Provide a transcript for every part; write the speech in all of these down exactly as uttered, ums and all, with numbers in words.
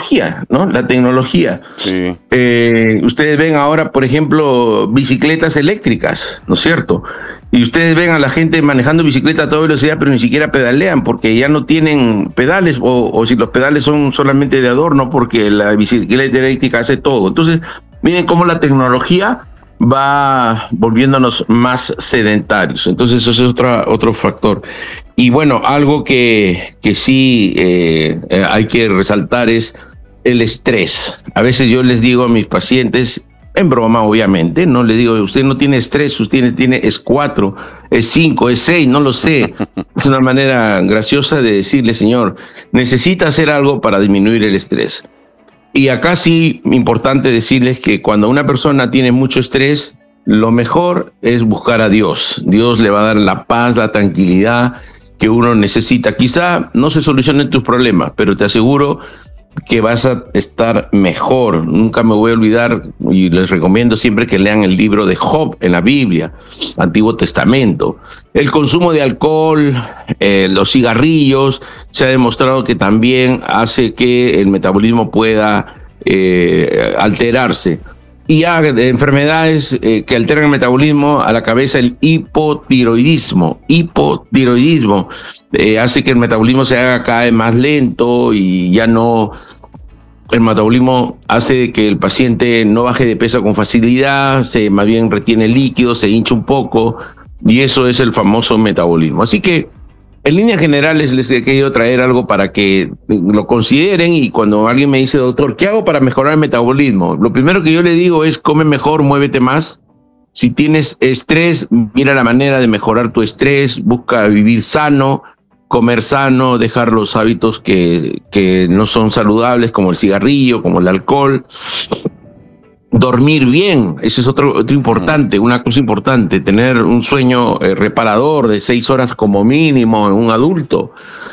tecnología, ¿no? La tecnología. Sí. Eh, ustedes ven ahora, por ejemplo, bicicletas eléctricas, ¿no es cierto? Y ustedes ven a la gente manejando bicicleta a toda velocidad, pero ni siquiera pedalean porque ya no tienen pedales, o, o si los pedales son solamente de adorno, porque la bicicleta eléctrica hace todo. Entonces, miren cómo la tecnología va volviéndonos más sedentarios. Entonces, eso es otra, otro factor. Y bueno, algo que, que sí eh, eh, hay que resaltar es el estrés. A veces yo les digo a mis pacientes, en broma obviamente, no les digo, usted no tiene estrés, usted tiene, tiene es cuatro, es cinco, es seis, no lo sé. Es una manera graciosa de decirle, señor, necesita hacer algo para disminuir el estrés. Y acá sí, importante decirles que cuando una persona tiene mucho estrés, lo mejor es buscar a Dios. Dios le va a dar la paz, la tranquilidad que uno necesita. Quizá no se solucionen tus problemas, pero te aseguro que vas a estar mejor. Nunca me voy a olvidar, y les recomiendo siempre que lean el libro de Job en la Biblia, Antiguo Testamento. El consumo de alcohol, eh, los cigarrillos, se ha demostrado que también hace que el metabolismo pueda eh, alterarse. Y ya de enfermedades eh, que alteran el metabolismo, a la cabeza el hipotiroidismo. Hipotiroidismo eh, hace que el metabolismo se haga cada vez más lento y ya no... El metabolismo hace que el paciente no baje de peso con facilidad, se más bien retiene líquido, se hincha un poco, y eso es el famoso metabolismo. Así que en líneas generales les he querido traer algo para que lo consideren, y cuando alguien me dice, doctor, ¿qué hago para mejorar el metabolismo? Lo primero que yo le digo es, come mejor, muévete más. Si tienes estrés, mira la manera de mejorar tu estrés, busca vivir sano, comer sano, dejar los hábitos que, que no son saludables, como el cigarrillo, como el alcohol. Dormir bien, eso es otro, otro importante, una cosa importante, tener un sueño eh, reparador de seis horas como mínimo en un adulto.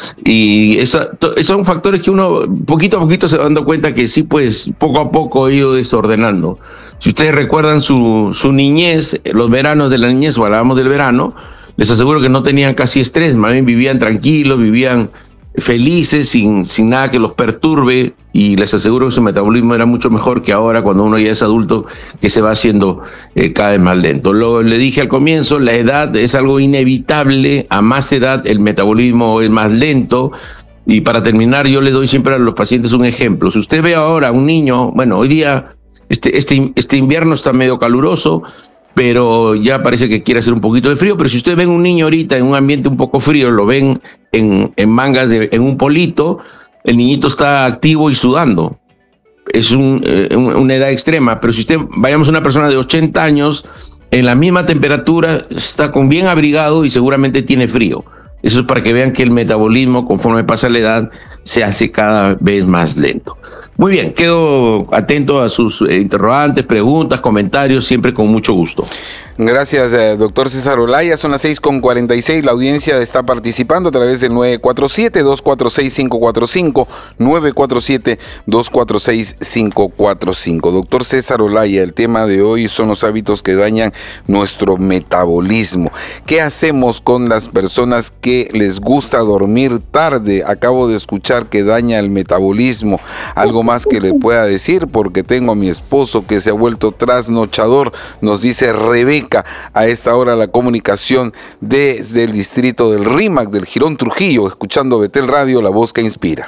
Y esa, esos son factores que uno poquito a poquito se va dando cuenta que sí, pues poco a poco ha ido desordenando. Si ustedes recuerdan su, su niñez, los veranos de la niñez, o hablábamos del verano, les aseguro que no tenían casi estrés, más bien vivían tranquilos, vivían felices, sin, sin nada que los perturbe, y les aseguro que su metabolismo era mucho mejor que ahora, cuando uno ya es adulto, que se va haciendo eh, cada vez más lento. Lo le dije al comienzo, la edad es algo inevitable, a más edad el metabolismo es más lento. Y para terminar, yo le doy siempre a los pacientes un ejemplo. Si usted ve ahora a un niño, bueno, hoy día, este, este, este invierno está medio caluroso, pero ya parece que quiere hacer un poquito de frío. Pero si usted ven un niño ahorita en un ambiente un poco frío, lo ven en, en mangas, de, en un polito, el niñito está activo y sudando. Es un, eh, una edad extrema. Pero si usted, vayamos a una persona de ochenta años, en la misma temperatura, está con bien abrigado y seguramente tiene frío. Eso es para que vean que el metabolismo, conforme pasa la edad, se hace cada vez más lento. Muy bien, quedo atento a sus interrogantes, preguntas, comentarios, siempre con mucho gusto. Gracias, eh, doctor César Olaya. Son las seis con cuarenta y seis. La audiencia está participando a través del nueve cuatro siete, dos cuatro seis, cinco cuatro cinco, nueve cuatro siete, dos cuatro seis, cinco cuatro cinco. Doctor César Olaya, el tema de hoy son los hábitos que dañan nuestro metabolismo. ¿Qué hacemos con las personas que les gusta dormir tarde? Acabo de escuchar que daña el metabolismo. Algo más que le pueda decir, porque tengo a mi esposo que se ha vuelto trasnochador, nos dice Rebeca. A esta hora la comunicación desde el distrito del Rímac, del Jirón Trujillo, escuchando Betel Radio, la voz que inspira.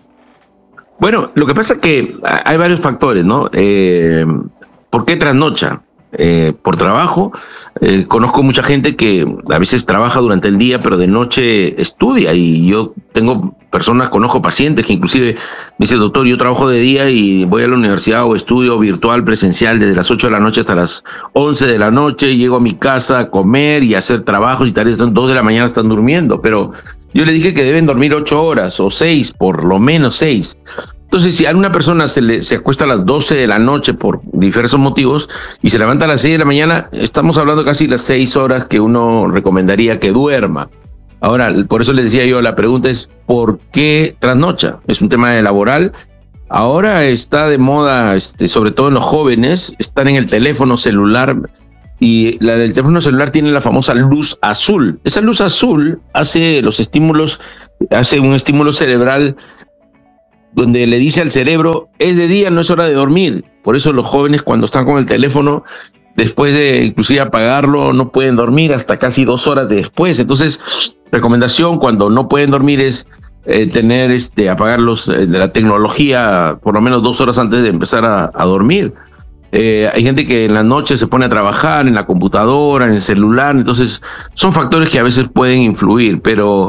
Bueno, lo que pasa es que hay varios factores, ¿no? Eh, ¿Por qué trasnocha? Eh, por trabajo. Eh, conozco mucha gente que a veces trabaja durante el día, pero de noche estudia, y yo tengo personas, conozco pacientes que inclusive me dicen, doctor, yo trabajo de día y voy a la universidad o estudio virtual, presencial, desde las ocho de la noche hasta las once de la noche, llego a mi casa a comer y a hacer trabajos y tareas, dos de la mañana están durmiendo, pero yo le dije que deben dormir ocho horas o seis, por lo menos seis. Entonces, si a una persona se, le, se acuesta a las doce de la noche por diversos motivos y se levanta a las seis de la mañana, estamos hablando casi las seis horas que uno recomendaría que duerma. Ahora, por eso les decía yo, la pregunta es, ¿por qué trasnocha? Es un tema laboral. Ahora está de moda, este, sobre todo en los jóvenes, están en el teléfono celular, y la del teléfono celular tiene la famosa luz azul. Esa luz azul hace los estímulos, hace un estímulo cerebral donde le dice al cerebro, es de día, no es hora de dormir. Por eso los jóvenes cuando están con el teléfono, después de inclusive apagarlo, no pueden dormir hasta casi dos horas después. Entonces, recomendación cuando no pueden dormir es eh, tener, este, apagarlos eh, de la tecnología por lo menos dos horas antes de empezar a, a dormir. Eh, hay gente que en la noche se pone a trabajar en la computadora, en el celular, entonces son factores que a veces pueden influir, pero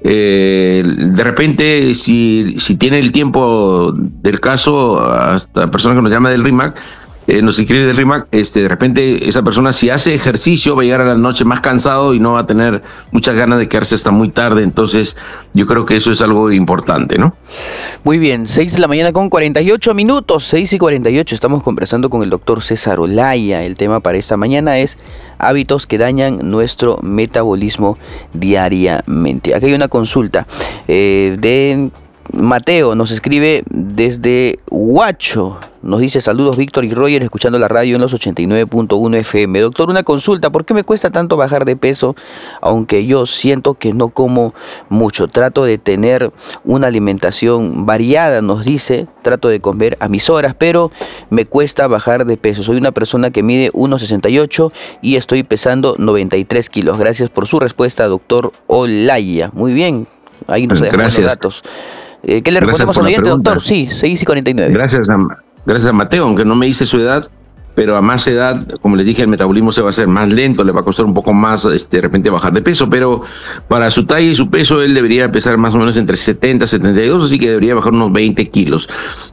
eh, de repente si, si tiene el tiempo del caso, hasta la persona que nos llama del R I M A C, eh, nos inscribe del R I M A C, este, de repente esa persona si hace ejercicio va a llegar a la noche más cansado y no va a tener muchas ganas de quedarse hasta muy tarde, entonces yo creo que eso es algo importante, ¿no? Muy bien, seis de la mañana con cuarenta y ocho minutos, seis y cuarenta y ocho, estamos conversando con el doctor César Olaya. El tema para esta mañana es hábitos que dañan nuestro metabolismo diariamente. Aquí hay una consulta eh, de Mateo, nos escribe desde Huacho. Nos dice: saludos Víctor y Roger, escuchando la radio en los ochenta y nueve punto uno F M. Doctor, una consulta, ¿por qué me cuesta tanto bajar de peso? Aunque yo siento que no como mucho. Trato de tener una alimentación variada, nos dice. Trato de comer a mis horas, pero me cuesta bajar de peso. Soy una persona que mide uno sesenta y ocho y estoy pesando noventa y tres kilos. Gracias por su respuesta, doctor Olaya. Muy bien, ahí nos dejan los datos. Eh, ¿Qué le respondemos al oyente, doctor? Sí, seis y cuarenta y nueve. Gracias a, gracias a Mateo, aunque no me dice su edad, pero a más edad, como les dije, el metabolismo se va a hacer más lento, le va a costar un poco más este, de repente bajar de peso, pero para su talla y su peso, él debería pesar más o menos entre setenta y setenta y dos, así que debería bajar unos veinte kilos.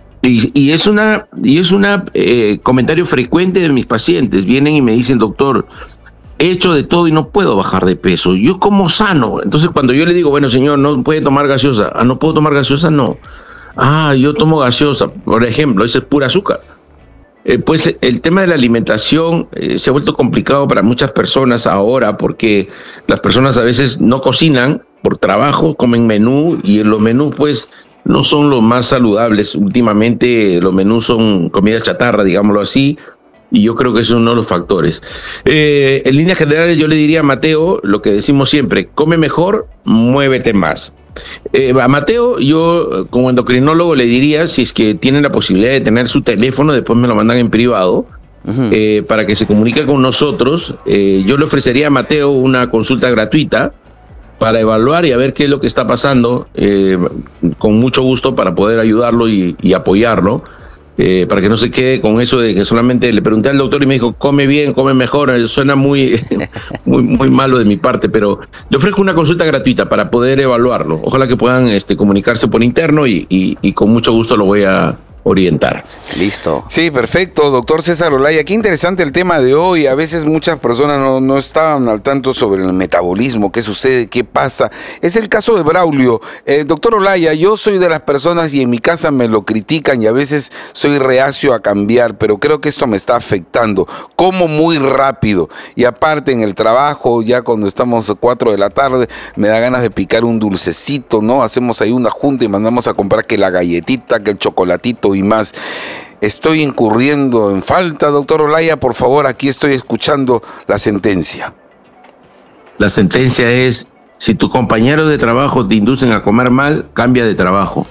Y, y es una, y es una eh, comentario frecuente de mis pacientes. Vienen y me dicen, doctor, he hecho de todo y no puedo bajar de peso. Yo como sano. Entonces cuando yo le digo, bueno señor, no puede tomar gaseosa. Ah, ¿no puedo tomar gaseosa? No. Ah, yo tomo gaseosa, por ejemplo, ese es pura azúcar. Eh, pues el tema de la alimentación eh, se ha vuelto complicado para muchas personas ahora porque las personas a veces no cocinan por trabajo, comen menú y los menús pues no son los más saludables. Últimamente los menús son comida chatarra, digámoslo así. Y yo creo que eso es uno de los factores. Eh, en líneas generales yo le diría a Mateo lo que decimos siempre: come mejor, muévete más. Eh, a Mateo yo como endocrinólogo le diría, si es que tienen la posibilidad de tener su teléfono, después me lo mandan en privado, uh-huh. eh, para que se comunique con nosotros. Eh, yo le ofrecería a Mateo una consulta gratuita para evaluar y a ver qué es lo que está pasando, eh, con mucho gusto para poder ayudarlo y, y apoyarlo. Eh, para que no se quede con eso de que solamente le pregunté al doctor y me dijo, come bien, come mejor. Suena muy, muy, muy malo de mi parte, pero le ofrezco una consulta gratuita para poder evaluarlo. Ojalá que puedan este, comunicarse por interno y, y, y con mucho gusto lo voy a orientar. Listo. Sí, perfecto, doctor César Olaya. Qué interesante el tema de hoy. A veces muchas personas no, no estaban al tanto sobre el metabolismo, qué sucede, qué pasa. Es el caso de Braulio. Eh, doctor Olaya, yo soy de las personas y en mi casa me lo critican y a veces soy reacio a cambiar, pero creo que esto me está afectando. Como muy rápido y aparte en el trabajo, ya cuando estamos a cuatro de la tarde, me da ganas de picar un dulcecito, ¿no? Hacemos ahí una junta y mandamos a comprar que la galletita, que el chocolatito y más. Estoy incurriendo en falta, doctor Olaya, por favor, aquí estoy escuchando la sentencia. La sentencia es: si tus compañeros de trabajo te inducen a comer mal, cambia de trabajo.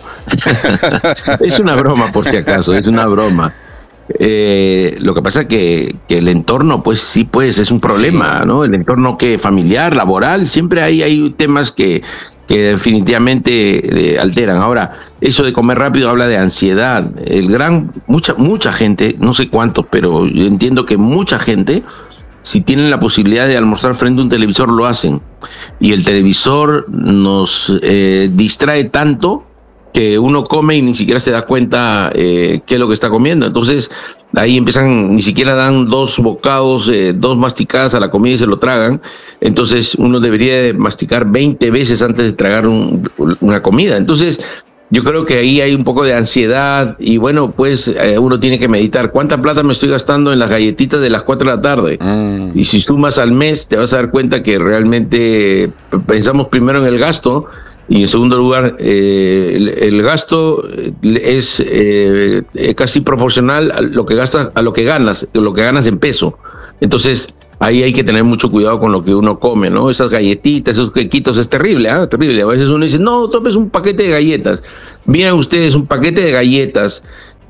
Es una broma, por si acaso, es una broma. Eh, lo que pasa es que, que el entorno, pues sí, pues es un problema, sí. ¿No? El entorno que familiar, laboral, siempre hay, hay temas que, que definitivamente eh, alteran. Ahora, eso de comer rápido habla de ansiedad. El gran, mucha, mucha gente, no sé cuántos, pero yo entiendo que mucha gente, si tienen la posibilidad de almorzar frente a un televisor, lo hacen. Y el televisor nos eh, distrae tanto que uno come y ni siquiera se da cuenta eh, qué es lo que está comiendo. Entonces, ahí empiezan, ni siquiera dan dos bocados, eh, dos masticadas a la comida y se lo tragan. Entonces, uno debería masticar veinte veces antes de tragar un, una comida. Entonces, yo creo que ahí hay un poco de ansiedad y bueno, pues eh, uno tiene que meditar. ¿Cuánta plata me estoy gastando en las galletitas de las cuatro de la tarde? Mm. Y si sumas al mes, te vas a dar cuenta que realmente pensamos primero en el gasto. Y en segundo lugar, eh, el, el gasto es eh, casi proporcional a lo que gastas, a lo que ganas, a lo que ganas en peso. Entonces, ahí hay que tener mucho cuidado con lo que uno come, ¿no? Esas galletitas, esos quequitos, es terrible, ¿ah? Terrible. A veces uno dice, no, tomes un paquete de galletas. Miren ustedes, un paquete de galletas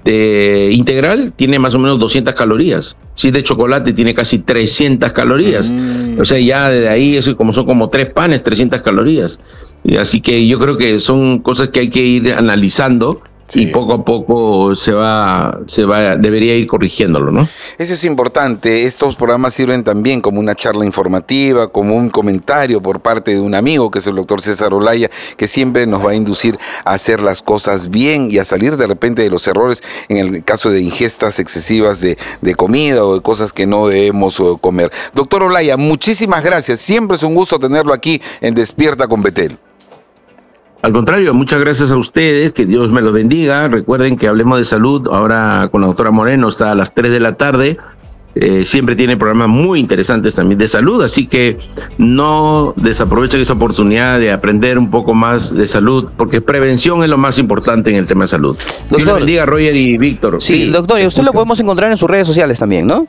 de integral tiene más o menos doscientas calorías. Si es de chocolate tiene casi trescientas calorías. Mm. O sea, ya de ahí eso como son como tres panes, trescientas calorías. Y así que yo creo que son cosas que hay que ir analizando. Sí. Y poco a poco se va, se va, debería ir corrigiéndolo, ¿no? Eso es importante. Estos programas sirven también como una charla informativa, como un comentario por parte de un amigo, que es el doctor César Olaya, que siempre nos va a inducir a hacer las cosas bien y a salir de repente de los errores en el caso de ingestas excesivas de, de comida o de cosas que no debemos comer. Doctor Olaya, muchísimas gracias. Siempre es un gusto tenerlo aquí en Despierta con Betel. Al contrario, muchas gracias a ustedes, que Dios me los bendiga. Recuerden que Hablemos de Salud, ahora con la doctora Moreno, está a las tres de la tarde. Eh, siempre tiene programas muy interesantes también de salud, así que no desaprovechen esa oportunidad de aprender un poco más de salud, porque prevención es lo más importante en el tema de salud. Doctor, Dios les bendiga, Roger y Víctor. Sí, sí, doctor, y usted lo podemos encontrar en sus redes sociales también, ¿no?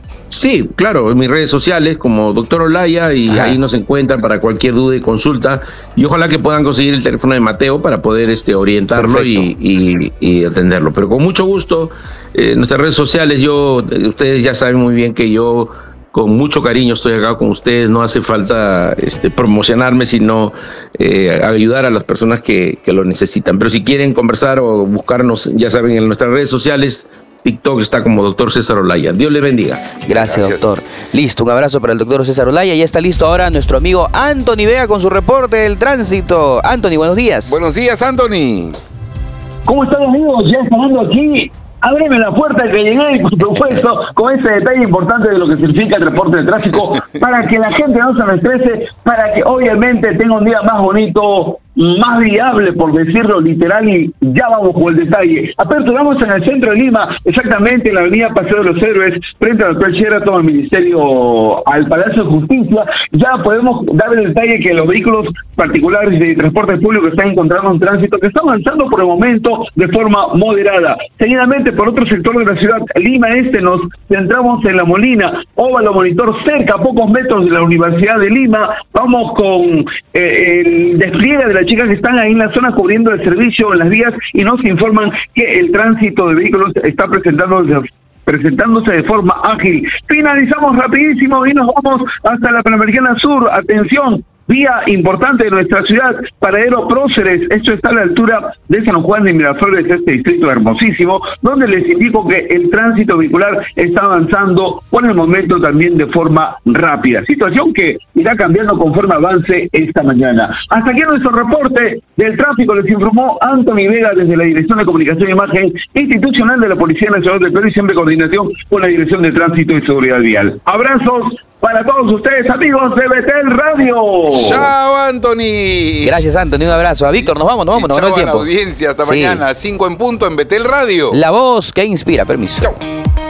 Sí, claro, en mis redes sociales como doctor Olaya, y Ajá. ahí nos encuentran para cualquier duda y consulta, y ojalá que puedan conseguir el teléfono de Mateo para poder este, orientarlo y, y, y atenderlo. Pero con mucho gusto, en eh, nuestras redes sociales, yo, ustedes ya saben muy bien que yo con mucho cariño estoy acá con ustedes, no hace falta este, promocionarme, sino eh, ayudar a las personas que, que lo necesitan. Pero si quieren conversar o buscarnos, ya saben, en nuestras redes sociales, TikTok está como doctor César Olaya. Dios le bendiga. Gracias, Gracias, doctor. Listo, un abrazo para el doctor César Olaya. Ya está listo ahora nuestro amigo Anthony Vega con su reporte del tránsito. Anthony, buenos días. Buenos días, Anthony. ¿Cómo están, amigos? Ya estando aquí. Ábreme la puerta que llegué, por supuesto, con ese detalle importante de lo que significa el reporte de tráfico, para que la gente no se me estrese, para que obviamente tenga un día más bonito, más viable, por decirlo literal, y ya vamos con el detalle. Aperturamos en el centro de Lima, exactamente en la avenida Paseo de los Héroes, frente al doctor Sheraton, al Ministerio, al Palacio de Justicia. Ya podemos dar el detalle que los vehículos particulares de transporte público están encontrando un tránsito que está avanzando por el momento de forma moderada. Seguidamente, por otro sector de la ciudad, Lima Este, nos centramos en La Molina, Óvalo Monitor, cerca, a pocos metros de la Universidad de Lima. Vamos con eh, el despliegue de las chicas que están ahí en la zona cubriendo el servicio en las vías y nos informan que el tránsito de vehículos está presentando presentándose de forma ágil. Finalizamos rapidísimo y nos vamos hasta la Panamericana Sur. Atención, vía importante de nuestra ciudad, Paradero Próceres, esto está a la altura de San Juan de Miraflores, este distrito hermosísimo, donde les indico que el tránsito vehicular está avanzando por el momento también de forma rápida, situación que irá cambiando conforme avance esta mañana. Hasta aquí nuestro reporte del tráfico, les informó Anthony Vega desde la Dirección de Comunicación e Imagen Institucional de la Policía Nacional del Perú y siempre en coordinación con la Dirección de Tránsito y Seguridad Vial. Abrazos para todos ustedes, amigos de Betel Radio. Chao, Anthony. Gracias, Anthony. Un abrazo. A Víctor, nos vamos, nos vamos. Nos vamos el tiempo. A la audiencia. Hasta sí. mañana, cinco en punto en Betel Radio. La voz que inspira. Permiso. Chao.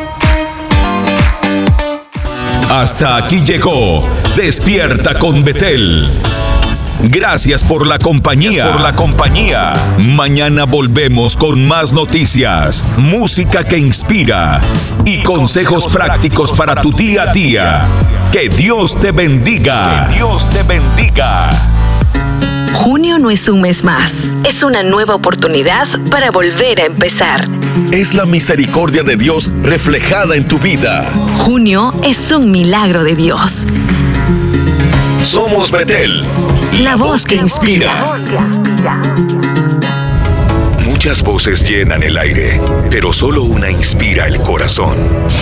Hasta aquí llegó Despierta con Betel. Gracias por la compañía. Por la compañía. Mañana volvemos con más noticias, música que inspira y consejos prácticos para tu día a día. Que Dios te bendiga. Que Dios te bendiga. Junio no es un mes más, es una nueva oportunidad para volver a empezar. Es la misericordia de Dios reflejada en tu vida. Junio es un milagro de Dios. Somos Betel, la voz que inspira. Muchas voces llenan el aire, pero solo una inspira el corazón.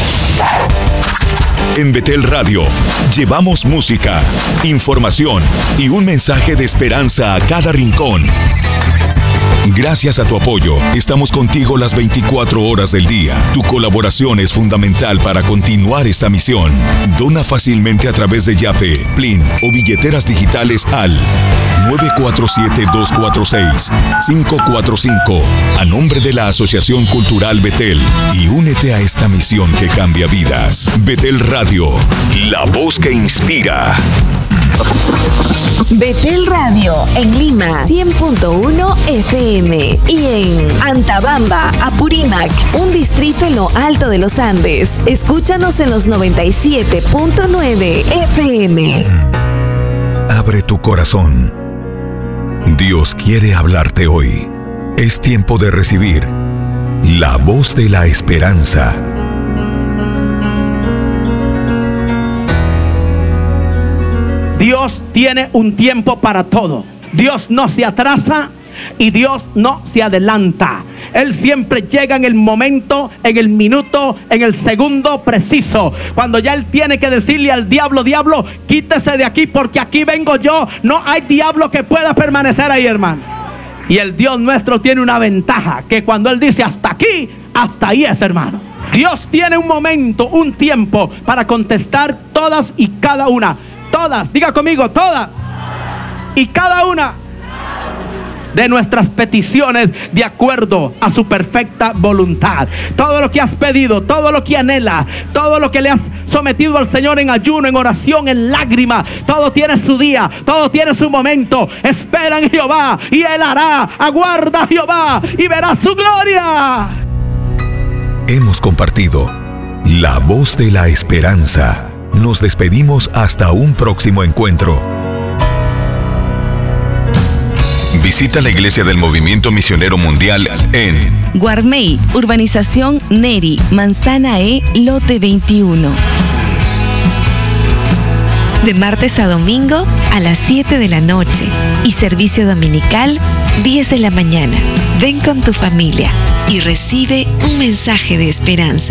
En Betel Radio, llevamos música, información y un mensaje de esperanza a cada rincón. Gracias a tu apoyo, estamos contigo las veinticuatro horas del día. Tu colaboración es fundamental para continuar esta misión. Dona fácilmente a través de Yape, Plin o billeteras digitales al nueve cuatro siete, dos cuatro seis, cinco cuatro cinco a nombre de la Asociación Cultural Betel y únete a esta misión que cambia vidas. Betel Radio, la voz que inspira. Betel Radio en Lima cien punto uno F M y en Antabamba, Apurímac, un distrito en lo alto de los Andes. Escúchanos en los noventa y siete punto nueve F M. Abre tu corazón. Dios quiere hablarte hoy. Es tiempo de recibir la voz de la esperanza. Dios tiene un tiempo para todo. Dios no se atrasa y Dios no se adelanta. Él siempre llega en el momento, en el minuto, en el segundo preciso. Cuando ya Él tiene que decirle al diablo: diablo, quítese de aquí porque aquí vengo yo. No hay diablo que pueda permanecer ahí, hermano. Y el Dios nuestro tiene una ventaja, que cuando Él dice hasta aquí, hasta ahí es, hermano. Dios tiene un momento, un tiempo para contestar todas y cada una. Todas, diga conmigo, todas y cada una de nuestras peticiones de acuerdo a su perfecta voluntad. Todo lo que has pedido, todo lo que anhela, todo lo que le has sometido al Señor en ayuno, en oración, en lágrima, todo tiene su día, todo tiene su momento. Espera en Jehová y Él hará. Aguarda a Jehová y verás su gloria. Hemos compartido la voz de la esperanza. Nos despedimos hasta un próximo encuentro. Visita la Iglesia del Movimiento Misionero Mundial en Guarmey, Urbanización Neri, Manzana E, Lote veintiuno. De martes a domingo a las siete de la noche y servicio dominical diez de la mañana. Ven con tu familia y recibe un mensaje de esperanza.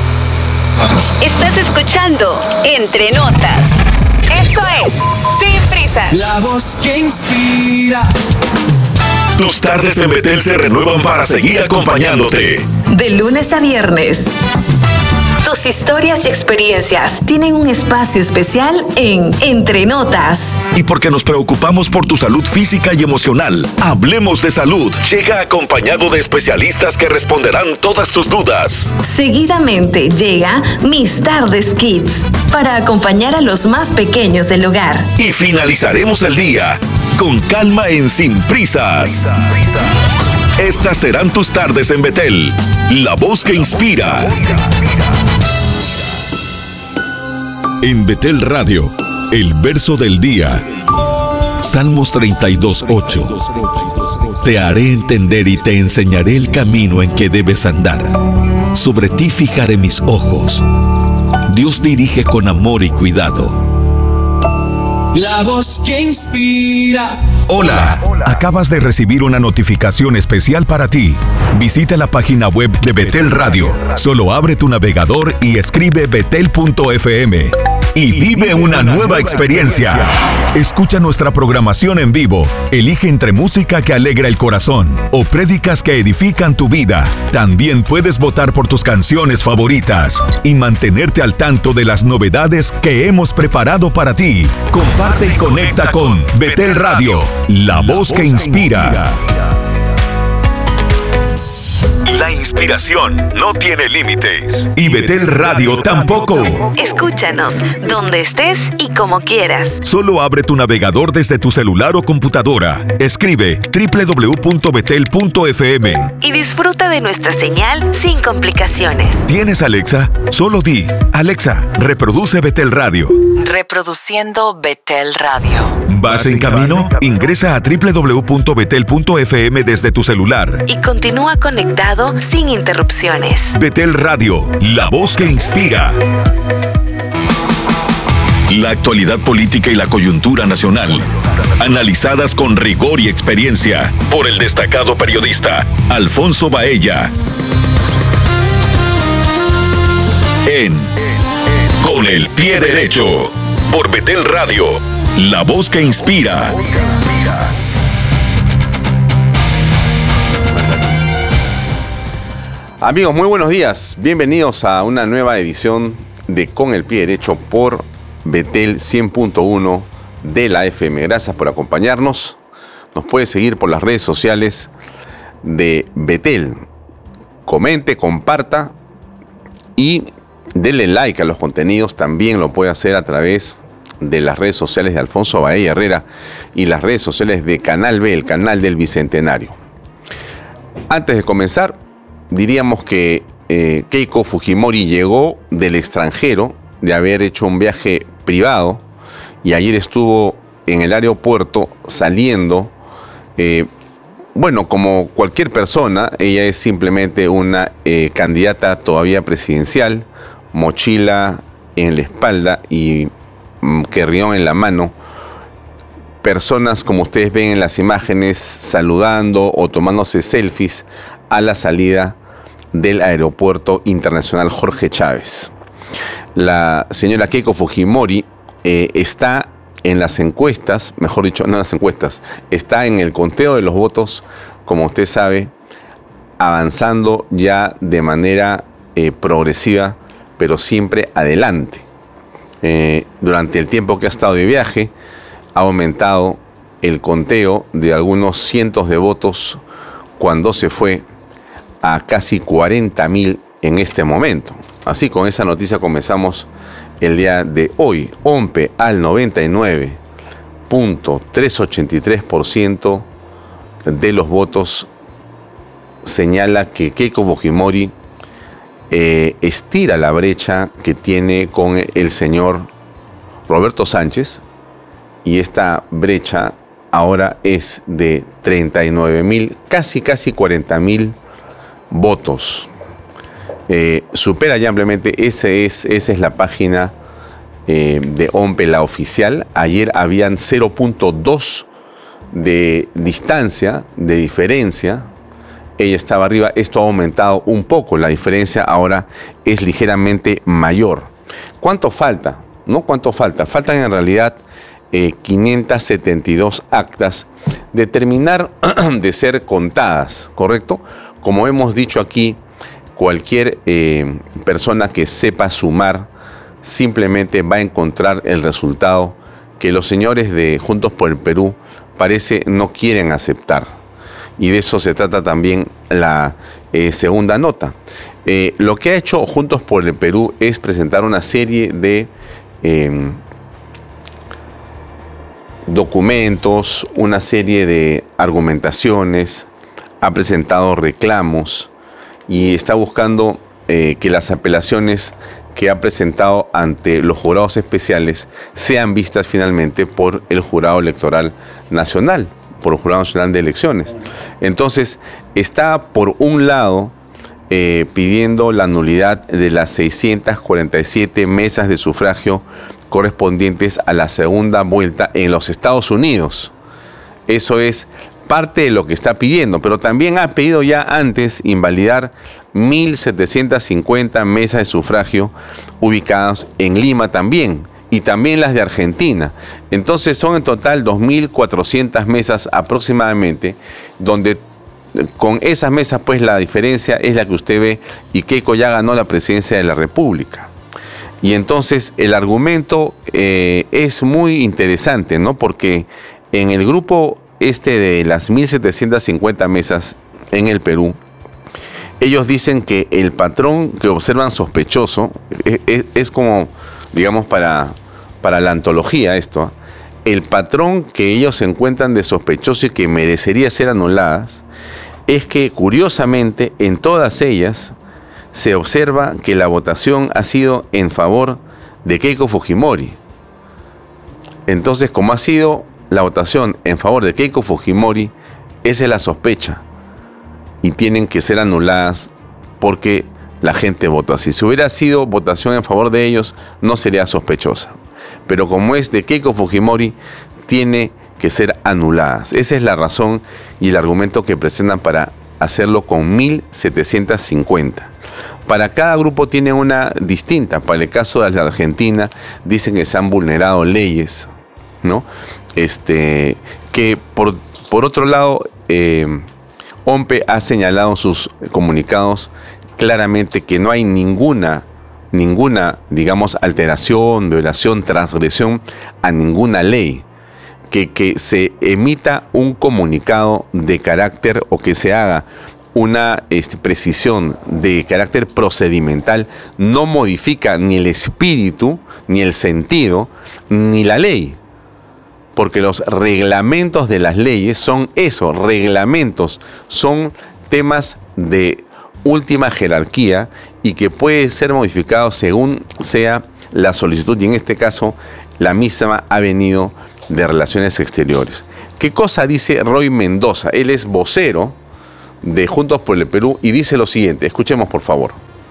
Estás escuchando Entre Notas. Esto es Sin Prisa. La voz que inspira. Tus tardes en Betel se renuevan para seguir acompañándote. De lunes a viernes. Tus historias y experiencias tienen un espacio especial en Entre Notas. Y porque nos preocupamos por tu salud física y emocional, Hablemos de Salud llega acompañado de especialistas que responderán todas tus dudas. Seguidamente llega Mis Tardes Kids para acompañar a los más pequeños del hogar. Y finalizaremos el día con calma en Sin Prisas. Estas serán tus tardes en Betel, la voz que inspira. En Betel Radio, el verso del día. Salmos treinta y dos, ocho. Te haré entender y te enseñaré el camino en que debes andar. Sobre ti fijaré mis ojos. Dios dirige con amor y cuidado. La voz que inspira. Hola, acabas de recibir una notificación especial para ti. Visita la página web de Betel Radio. Solo abre tu navegador y escribe betel punto f m y vive una nueva experiencia. Escucha nuestra programación en vivo. Elige entre música que alegra el corazón o prédicas que edifican tu vida. También puedes votar por tus canciones favoritas y mantenerte al tanto de las novedades que hemos preparado para ti. Comparte y conecta con Betel Radio, la voz que inspira. La inspiración no tiene límites. Y Betel Radio tampoco. Escúchanos donde estés y como quieras. Solo abre tu navegador desde tu celular o computadora. Escribe doble u doble u doble u punto betel punto f m y disfruta de nuestra señal sin complicaciones. ¿Tienes Alexa? Solo di: Alexa, reproduce Betel Radio. Reproduciendo Betel Radio. ¿Vas en camino? Ingresa a doble u doble u doble u punto betel punto f m desde tu celular. Y continúa conectado sin interrupciones. Betel Radio, la voz que inspira. La actualidad política y la coyuntura nacional, analizadas con rigor y experiencia por el destacado periodista Alfonso Baella. En Con el Pie Derecho, por Betel Radio, la voz que inspira. Amigos, muy buenos días. Bienvenidos a una nueva edición de Con el Pie Derecho por Betel cien punto uno de la F M. Gracias por acompañarnos. Nos puede seguir por las redes sociales de Betel. Comente, comparta y denle like a los contenidos. También lo puede hacer a través de las redes sociales de Alfonso Baella Herrera y las redes sociales de Canal B, el canal del Bicentenario. Antes de comenzar, diríamos que eh, Keiko Fujimori llegó del extranjero, de haber hecho un viaje privado, y ayer estuvo en el aeropuerto saliendo, eh, bueno, como cualquier persona. Ella es simplemente una eh, candidata todavía presidencial, mochila en la espalda y mm, querrión en la mano. Personas, como ustedes ven en las imágenes, saludando o tomándose selfies a la salida del Aeropuerto Internacional Jorge Chávez. La señora Keiko Fujimori eh, está en las encuestas, mejor dicho, no en las encuestas, está en el conteo de los votos, como usted sabe, avanzando ya de manera eh, progresiva, pero siempre adelante. Eh, durante el tiempo que ha estado de viaje, ha aumentado el conteo de algunos cientos de votos cuando se fue a casi cuarenta mil en este momento. Así, con esa noticia comenzamos el día de hoy. OMPE al noventa y nueve punto trescientos ochenta y tres por ciento de los votos señala que Keiko Fujimori eh, estira la brecha que tiene con el señor Roberto Sánchez, y esta brecha ahora es de treinta y nueve mil, casi casi cuarenta mil votos. Eh, supera ya ampliamente. Ese es, esa es la página eh, de OMPE, la oficial. Ayer habían cero punto dos de distancia, de diferencia. Ella estaba arriba. Esto ha aumentado un poco. La diferencia ahora es ligeramente mayor. ¿Cuánto falta? ¿No? ¿Cuánto falta? Faltan en realidad eh, quinientas setenta y dos actas de terminar de ser contadas, ¿correcto? Como hemos dicho aquí, cualquier eh, persona que sepa sumar simplemente va a encontrar el resultado que los señores de Juntos por el Perú parece no quieren aceptar. Y de eso se trata también la eh, segunda nota. Eh, lo que ha hecho Juntos por el Perú es presentar una serie de eh, documentos, una serie de argumentaciones, ha presentado reclamos y está buscando eh, que las apelaciones que ha presentado ante los jurados especiales sean vistas finalmente por el Jurado Electoral Nacional, por el Jurado Nacional de Elecciones. Entonces, está por un lado eh, pidiendo la nulidad de las seiscientas cuarenta y siete mesas de sufragio correspondientes a la segunda vuelta en los Estados Unidos. Eso es parte de lo que está pidiendo, pero también ha pedido ya antes invalidar mil setecientas cincuenta mesas de sufragio ubicadas en Lima también, y también las de Argentina. Entonces son en total dos mil cuatrocientas mesas aproximadamente, donde con esas mesas pues la diferencia es la que usted ve, y Keiko ya ganó la presidencia de la República. Y entonces el argumento eh, es muy interesante, ¿no? Porque en el grupo este de las mil setecientas cincuenta mesas en el Perú, ellos dicen que el patrón que observan sospechoso es, es, es como, digamos, para, para la antología esto, el patrón que ellos encuentran de sospechoso y que merecería ser anuladas, es que curiosamente en todas ellas se observa que la votación ha sido en favor de Keiko Fujimori. Entonces, como ha sido la votación en favor de Keiko Fujimori, esa es la sospecha, y tienen que ser anuladas porque la gente votó así. Si hubiera sido votación en favor de ellos, no sería sospechosa, pero como es de Keiko Fujimori, tiene que ser anuladas. Esa es la razón y el argumento que presentan para hacerlo con mil setecientas cincuenta. Para cada grupo tiene una distinta. Para el caso de la Argentina, dicen que se han vulnerado leyes, ¿no? Este, que por, por otro lado, eh, OMPE ha señalado en sus comunicados claramente que no hay ninguna, ninguna, digamos, alteración, violación, transgresión a ninguna ley. Que, que se emita un comunicado de carácter o que se haga una este, precisión de carácter procedimental, no modifica ni el espíritu, ni el sentido, ni la ley. Porque los reglamentos de las leyes son eso, reglamentos, son temas de última jerarquía y que puede ser modificado según sea la solicitud, y en este caso la misma ha venido de Relaciones Exteriores. ¿Qué cosa dice Roy Mendoza? Él es vocero de Juntos por el Perú y dice lo siguiente, escuchemos por favor.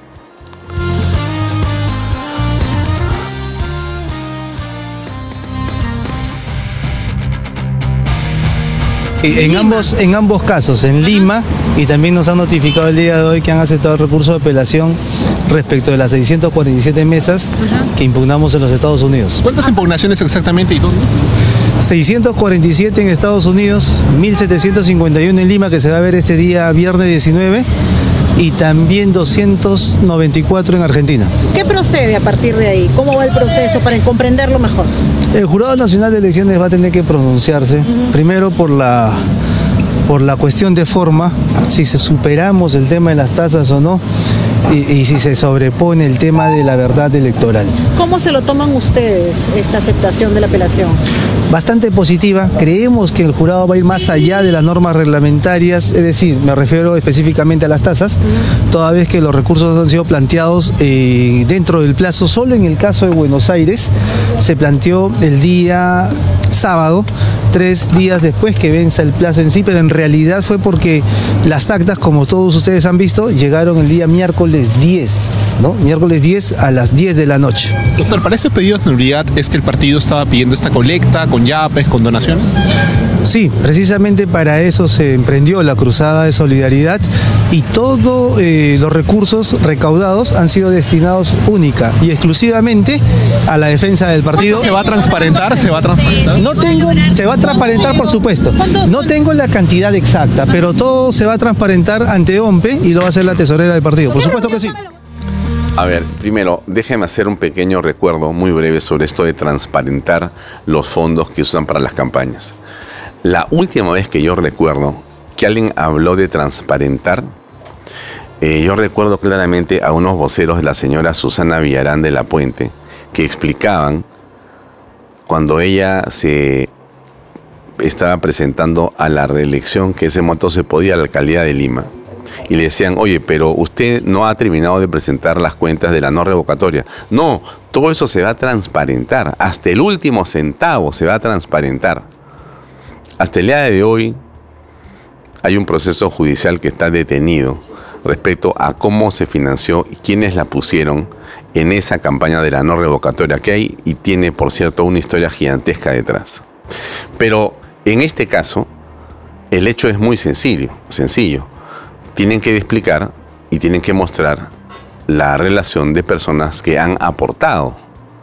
En ambos, en ambos casos, en Lima, y también nos han notificado el día de hoy que han aceptado el recurso de apelación respecto de las seiscientas cuarenta y siete mesas que impugnamos en los Estados Unidos. ¿Cuántas impugnaciones exactamente y dónde? seiscientas cuarenta y siete en Estados Unidos, mil setecientos cincuenta y uno en Lima, que se va a ver este día viernes diecinueve, y también doscientos noventa y cuatro en Argentina. ¿Qué procede a partir de ahí? ¿Cómo va el proceso para comprenderlo mejor? El Jurado Nacional de Elecciones va a tener que pronunciarse, uh-huh. primero por la, por la cuestión de forma, si se superamos el tema de las tasas o no, y, y si se sobrepone el tema de la verdad electoral. ¿Cómo se lo toman ustedes, esta aceptación de la apelación? Bastante positiva. Creemos que el jurado va a ir más allá de las normas reglamentarias, es decir, me refiero específicamente a las tasas, toda vez que los recursos han sido planteados eh, dentro del plazo. Solo en el caso de Buenos Aires se planteó el día sábado, tres días después que venza el plazo en sí, pero en realidad fue porque las actas, como todos ustedes han visto, llegaron el día miércoles diez, ¿no? Miércoles diez a las diez de la noche. Doctor, para ese pedido de nulidad es que el partido estaba pidiendo esta colecta con yapes, con donaciones. Sí, precisamente para eso se emprendió la cruzada de solidaridad y todos eh, los recursos recaudados han sido destinados única y exclusivamente a la defensa del partido. ¿Se va a transparentar? ¿Se va a transparentar? No tengo, se va a transparentar por supuesto. No tengo la cantidad exacta, pero todo se va a transparentar ante OMPE y lo va a hacer la tesorera del partido. Por supuesto que sí. A ver, primero, déjeme hacer un pequeño recuerdo muy breve sobre esto de transparentar los fondos que usan para las campañas. La última vez que yo recuerdo que alguien habló de transparentar, eh, yo recuerdo claramente a unos voceros de la señora Susana Villarán de la Puente que explicaban cuando ella se estaba presentando a la reelección que ese momento se podía a la alcaldía de Lima. Y le decían, oye, pero usted no ha terminado de presentar las cuentas de la no revocatoria. No, todo eso se va a transparentar. Hasta el último centavo se va a transparentar. Hasta el día de hoy hay un proceso judicial que está detenido respecto a cómo se financió y quiénes la pusieron en esa campaña de la no revocatoria que hay y tiene, por cierto, una historia gigantesca detrás. Pero en este caso, el hecho es muy sencillo, sencillo. Tienen que explicar y tienen que mostrar la relación de personas que han aportado,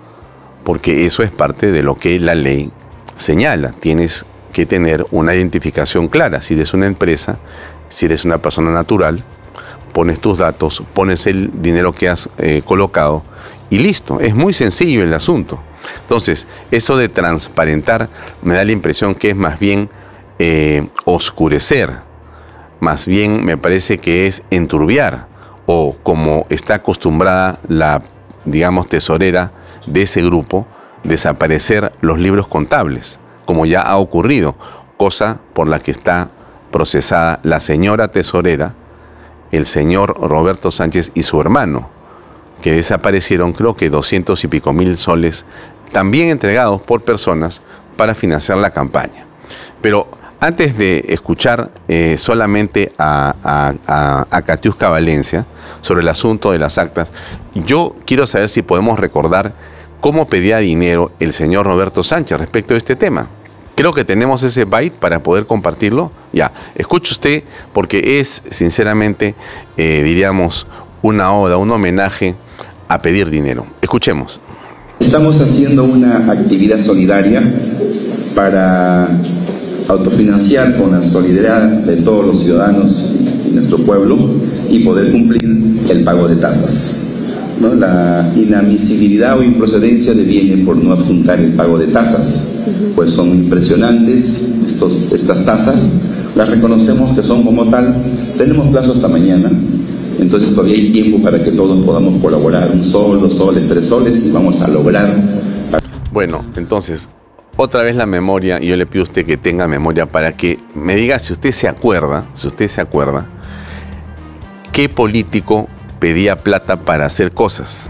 porque eso es parte de lo que la ley señala. Tienes que tener una identificación clara. Si eres una empresa, si eres una persona natural, pones tus datos, pones el dinero que has eh, colocado y listo. Es muy sencillo el asunto. Entonces, eso de transparentar me da la impresión que es más bien eh, oscurecer. Más bien me parece que es enturbiar, o como está acostumbrada la, digamos, tesorera de ese grupo, desaparecer los libros contables, como ya ha ocurrido, cosa por la que está procesada la señora tesorera, el señor Roberto Sánchez y su hermano, que desaparecieron creo que doscientos y pico mil soles, también entregados por personas para financiar la campaña. Pero antes de escuchar eh, solamente a, a, a, a Katiuska Valencia sobre el asunto de las actas, yo quiero saber si podemos recordar cómo pedía dinero el señor Roberto Sánchez respecto a este tema. Creo que tenemos ese byte para poder compartirlo. Ya, escuche usted, porque es sinceramente, eh, diríamos, una oda, un homenaje a pedir dinero. Escuchemos. Estamos haciendo una actividad solidaria para autofinanciar con la solidaridad de todos los ciudadanos y nuestro pueblo y poder cumplir el pago de tasas, ¿no? La inadmisibilidad o improcedencia deviene por no adjuntar el pago de tasas, pues son impresionantes estos, estas tasas, las reconocemos que son como tal, Tenemos plazo hasta mañana, entonces todavía hay tiempo para que todos podamos colaborar, un sol, dos soles, tres soles, y vamos a lograr. Bueno, entonces, otra vez la memoria, y yo le pido a usted que tenga memoria para que me diga si usted se acuerda, si usted se acuerda, qué político pedía plata para hacer cosas.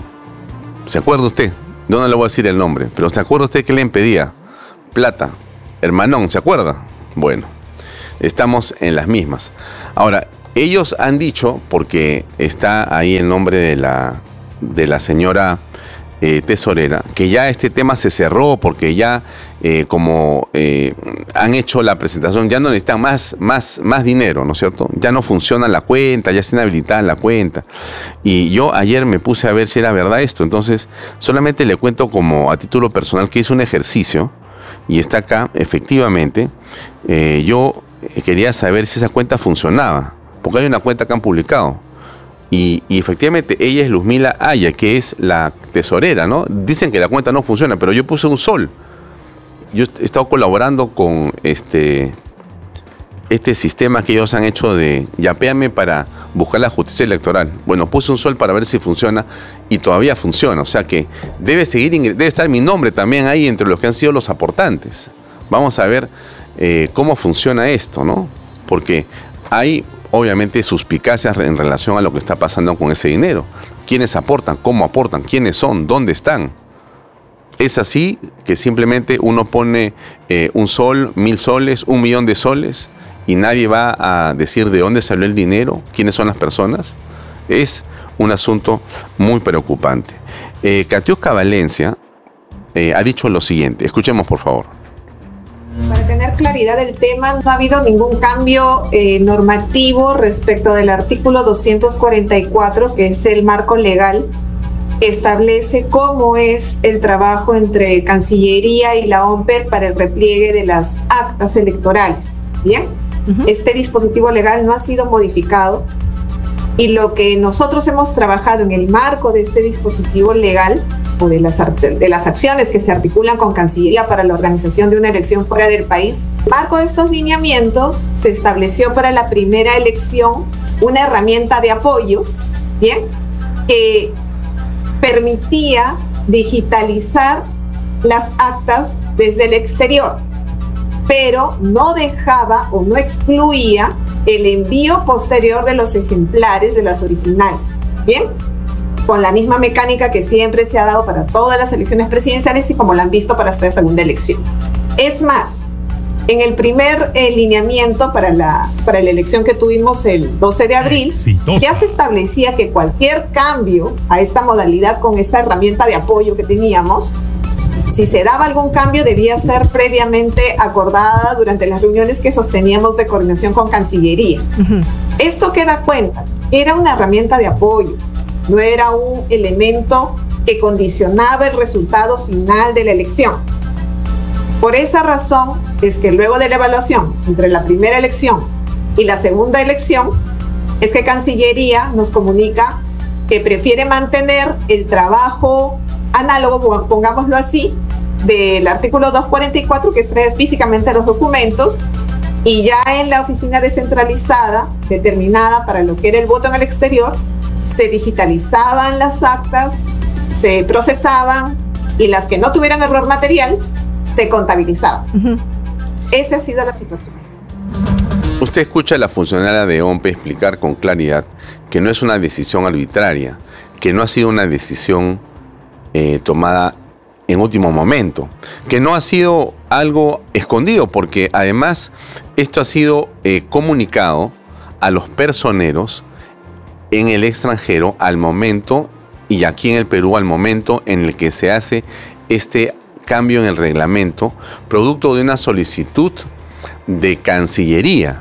¿Se acuerda usted? No, no le voy a decir el nombre, pero ¿se acuerda usted que le pedía plata? Hermanón, ¿se acuerda? Bueno, estamos en las mismas. Ahora, ellos han dicho, porque está ahí el nombre de la, de la señora eh, tesorera, que ya este tema se cerró porque ya eh, como eh, han hecho la presentación, ya no necesitan más, más, más dinero, ¿no es cierto? Ya no funciona la cuenta, ya está inhabilitada la cuenta. Y yo ayer me puse a ver si era verdad esto, entonces solamente le cuento como a título personal que hice un ejercicio y está acá, efectivamente, eh, yo quería saber si esa cuenta funcionaba, porque hay una cuenta que han publicado. Y, y efectivamente ella es Luzmila Aya, que es la tesorera, ¿no? Dicen que la cuenta no funciona, pero yo puse un sol. Yo he estado colaborando con este, este sistema que ellos han hecho de yapéame para buscar la justicia electoral. Bueno, puse un sol para ver si funciona y todavía funciona. O sea que debe seguir, debe estar mi nombre también ahí entre los que han sido los aportantes. Vamos a ver eh, cómo funciona esto, ¿no? Porque hay obviamente suspicacias en relación a lo que está pasando con ese dinero. ¿Quiénes aportan? ¿Cómo aportan? ¿Quiénes son? ¿Dónde están? Es así que simplemente uno pone eh, un sol, mil soles, un millón de soles y nadie va a decir de dónde salió el dinero, quiénes son las personas. Es un asunto muy preocupante. Eh, Katiuska Valencia eh, ha dicho lo siguiente. Escuchemos, por favor. Para tener claridad del tema, no ha habido ningún cambio eh, normativo respecto del artículo doscientos cuarenta y cuatro, que es el marco legal que establece cómo es el trabajo entre Cancillería y la O M P E para el repliegue de las actas electorales. Bien, uh-huh. Este dispositivo legal no ha sido modificado y lo que nosotros hemos trabajado en el marco de este dispositivo legal o de las, de las acciones que se articulan con Cancillería para la organización de una elección fuera del país, en el marco de estos lineamientos se estableció para la primera elección una herramienta de apoyo, bien, que permitía digitalizar las actas desde el exterior, pero no dejaba o no excluía el envío posterior de los ejemplares de las originales, bien, con la misma mecánica que siempre se ha dado para todas las elecciones presidenciales y como la han visto para esta segunda elección. Es más, en el primer eh, lineamiento para la, para la elección que tuvimos el doce de abril, Exitoso. Ya se establecía que cualquier cambio a esta modalidad con esta herramienta de apoyo que teníamos, si se daba algún cambio debía ser previamente acordada durante las reuniones que sosteníamos de coordinación con Cancillería. Uh-huh. Esto que da cuenta, era una herramienta de apoyo, no era un elemento que condicionaba el resultado final de la elección. Por esa razón es que luego de la evaluación entre la primera elección y la segunda elección, es que Cancillería nos comunica que prefiere mantener el trabajo análogo, pongámoslo así, del artículo doscientos cuarenta y cuatro, que es traer físicamente los documentos, y ya en la oficina descentralizada, determinada para lo que era el voto en el exterior, se digitalizaban las actas, se procesaban y las que no tuvieran error material se contabilizaban. Uh-huh. Esa ha sido la situación. Usted escucha a la funcionaria de O M P E explicar con claridad que no es una decisión arbitraria, que no ha sido una decisión eh, tomada en último momento, que no ha sido algo escondido, porque además esto ha sido eh, comunicado a los personeros en el extranjero al momento, y aquí en el Perú al momento en el que se hace este cambio en el reglamento, producto de una solicitud de Cancillería.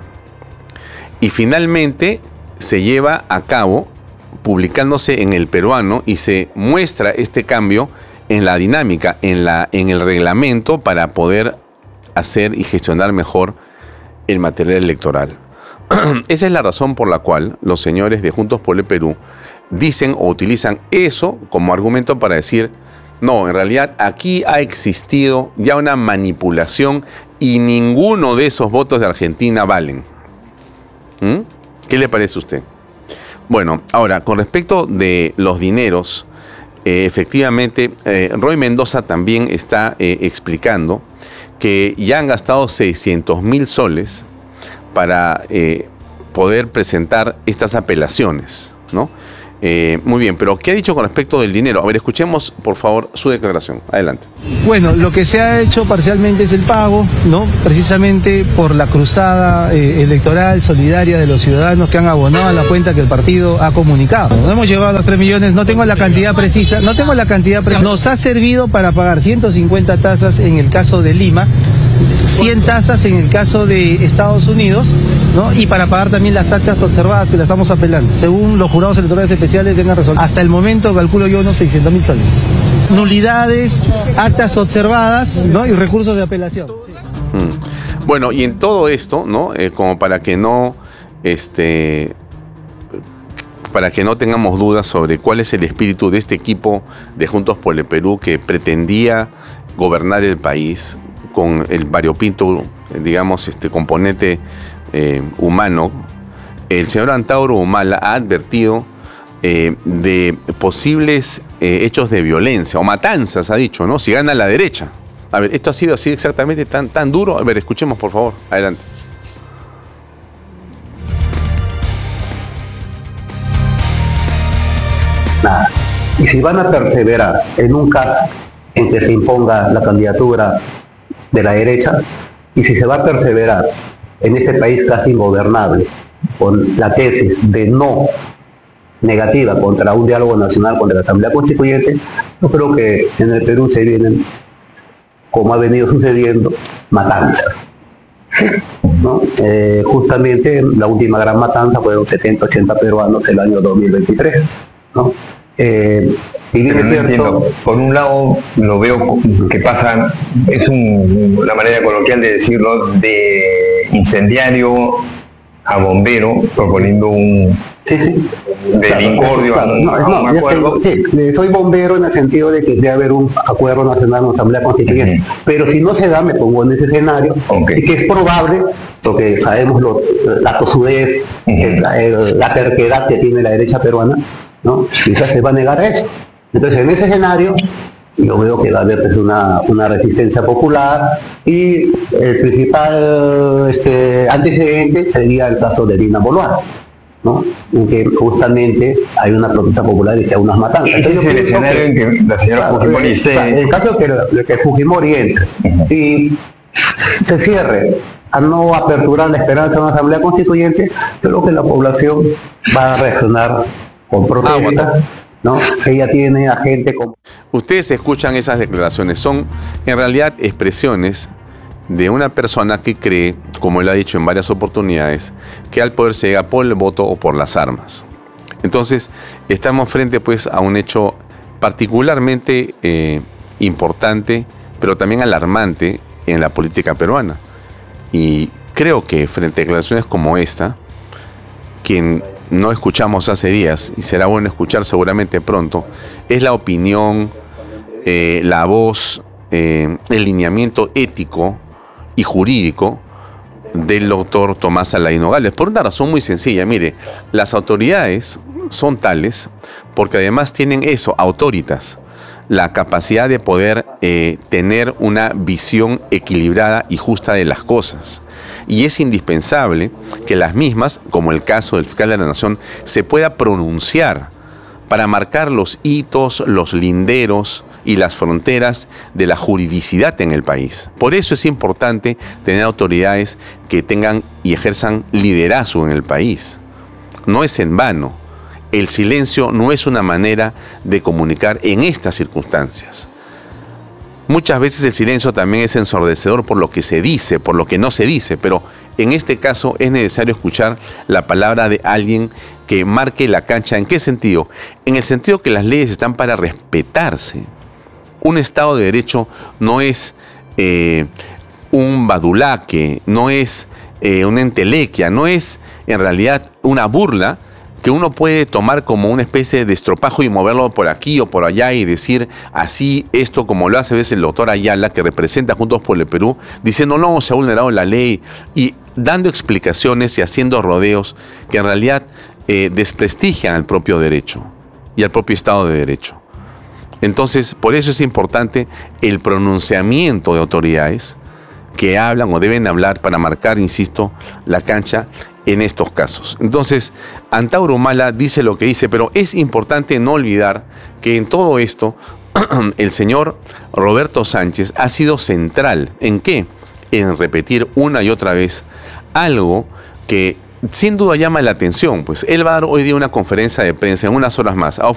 Y finalmente se lleva a cabo publicándose en el peruano y se muestra este cambio en la dinámica, en, la, en el reglamento para poder hacer y gestionar mejor el material electoral. Esa es la razón por la cual los señores de Juntos por el Perú dicen o utilizan eso como argumento para decir, no, en realidad aquí ha existido ya una manipulación y ninguno de esos votos de Argentina valen. ¿Mm? ¿Qué le parece a usted? Bueno, ahora, con respecto de los dineros, eh, efectivamente, eh, Roy Mendoza también está eh, explicando que ya han gastado seiscientos mil soles para eh, poder presentar estas apelaciones, ¿no? Eh, muy bien, pero ¿qué ha dicho con respecto del dinero? A ver, escuchemos, por favor, su declaración. Adelante. Bueno, lo que se ha hecho parcialmente es el pago, ¿no? Precisamente por la cruzada eh, electoral solidaria de los ciudadanos que han abonado a la cuenta que el partido ha comunicado. No hemos llegado a los tres millones, no tengo la cantidad precisa, no tengo la cantidad precisa. Nos ha servido para pagar ciento cincuenta tasas en el caso de Lima, cien tasas en el caso de Estados Unidos, ¿no? Y para pagar también las actas observadas que la estamos apelando, según los jurados electorales especiales tengan resuelto. Hasta el momento calculo yo unos seiscientos mil soles. Nulidades, actas observadas, ¿no? Y recursos de apelación. Mm. Bueno, y en todo esto, ¿no? Eh, como para que no, este, para que no tengamos dudas sobre cuál es el espíritu de este equipo de Juntos por el Perú que pretendía gobernar el país con el variopinto, digamos, este componente eh, humano, el señor Antauro Humala ha advertido eh, de posibles eh, hechos de violencia o matanzas, ha dicho, ¿no? Si gana la derecha. A ver, ¿esto ha sido así exactamente tan, tan duro? A ver, escuchemos, por favor. Adelante. Nada. Y si van a perseverar en un caso en que se imponga la candidatura de la derecha, y si se va a perseverar en este país casi ingobernable con la tesis de no negativa contra un diálogo nacional, contra la Asamblea Constituyente, yo creo que en el Perú se vienen, como ha venido sucediendo, matanzas, ¿no? Eh, justamente la última gran matanza fueron setenta, ochenta peruanos el año dos mil veintitrés, ¿no? Eh, y bien no entiendo. Por un lado lo veo que pasa, es un, una manera coloquial de decirlo, de incendiario a bombero, proponiendo un sí, sí. del incordio, claro, no, no, no, acuerdo. Sí, soy bombero en el sentido de que debe haber un acuerdo nacional en la Asamblea Constituyente, uh-huh. Pero si no se da, me pongo en ese escenario, okay. Y que es probable, porque sabemos lo, la tosudez, uh-huh. la, el, la terquedad que tiene la derecha peruana, ¿no? Quizás se va a negar a eso. Entonces, en ese escenario, yo veo que va a haber pues, una, una resistencia popular, y el principal este, antecedente sería el caso de Dina Boluarte, ¿no? En que justamente hay una protesta popular y que hay unas matanzas. Ese es el escenario en que la señora claro, Fujimori se... Claro, el caso es que, que Fujimori entre uh-huh. y se cierre a no aperturar la esperanza de una Asamblea Constituyente, creo que la población va a reaccionar con protesta, ah, ¿no? Ella tiene a gente como... Ustedes escuchan esas declaraciones, son en realidad expresiones de una persona que cree, como él ha dicho en varias oportunidades, que al poder se llega por el voto o por las armas. Entonces, estamos frente pues a un hecho particularmente eh, importante, pero también alarmante en la política peruana. Y creo que frente a declaraciones como esta, quien no escuchamos hace días, y será bueno escuchar seguramente pronto, es la opinión, eh, la voz, eh, el lineamiento ético y jurídico del doctor Tomás Saladín Nogales, por una razón muy sencilla. Mire, las autoridades son tales porque además tienen eso, autoritas, la capacidad de poder eh, tener una visión equilibrada y justa de las cosas. Y es indispensable que las mismas, como el caso del fiscal de la Nación, se pueda pronunciar para marcar los hitos, los linderos y las fronteras de la juridicidad en el país. Por eso es importante tener autoridades que tengan y ejerzan liderazgo en el país. No es en vano. El silencio no es una manera de comunicar en estas circunstancias. Muchas veces el silencio también es ensordecedor por lo que se dice, por lo que no se dice, pero en este caso es necesario escuchar la palabra de alguien que marque la cancha. ¿En qué sentido? En el sentido que las leyes están para respetarse. Un Estado de Derecho no es eh, un badulaque, no es eh, una entelequia, no es en realidad una burla que uno puede tomar como una especie de estropajo y moverlo por aquí o por allá y decir así esto, como lo hace a veces el doctor Ayala, que representa Juntos por el Perú, diciendo no, se ha vulnerado la ley, y dando explicaciones y haciendo rodeos que en realidad eh, desprestigian al propio derecho y al propio Estado de Derecho. Entonces, por eso es importante el pronunciamiento de autoridades que hablan o deben hablar para marcar, insisto, la cancha en estos casos. Entonces, Antauro Humala dice lo que dice, pero es importante no olvidar que en todo esto el señor Roberto Sánchez ha sido central. ¿En qué? En repetir una y otra vez algo que sin duda llama la atención. Pues él va a dar hoy día una conferencia de prensa en unas horas más.